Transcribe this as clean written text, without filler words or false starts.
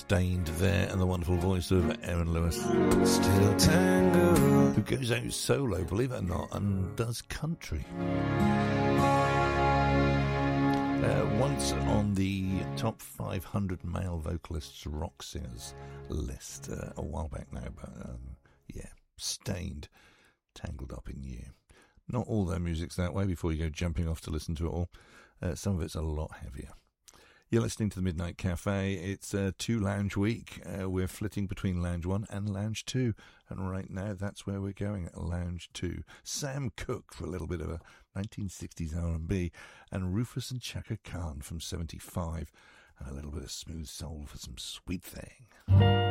Stained there, and the wonderful voice of Aaron Lewis. Still tango. Who goes out solo, believe it or not, and does country. Once on the top 500 male vocalists rock singers list a while back now, but yeah, Stained, Tangled Up in You. Not all their music's that way before you go jumping off to listen to it all. Some of it's a lot heavier. You're listening to the Midnight Cafe. It's a 2-lounge week. We're flitting between Lounge 1 and Lounge 2. And right now, that's where we're going, Lounge 2. Sam Cooke for a little bit of a 1960s R&B. And Rufus and Chaka Khan from 75. And a little bit of smooth soul for some Sweet Thing.